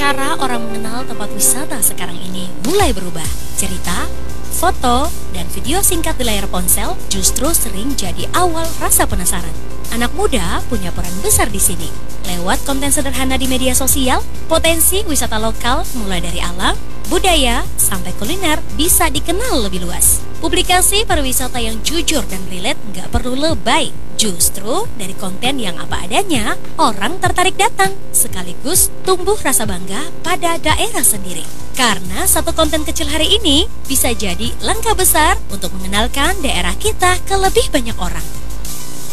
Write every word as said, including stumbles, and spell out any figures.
Cara orang mengenal tempat wisata sekarang ini mulai berubah. Cerita, foto, dan video singkat di layar ponsel justru sering jadi awal rasa penasaran. Anak muda punya peran besar di sini. Lewat konten sederhana di media sosial, potensi wisata lokal mulai dari alam, budaya, sampai kuliner bisa dikenal lebih luas. Publikasi pariwisata yang jujur dan relate nggak perlu lebay. Justru dari konten yang apa adanya, orang tertarik datang, sekaligus tumbuh rasa bangga pada daerah sendiri. Karena satu konten kecil hari ini bisa jadi langkah besar untuk mengenalkan daerah kita ke lebih banyak orang.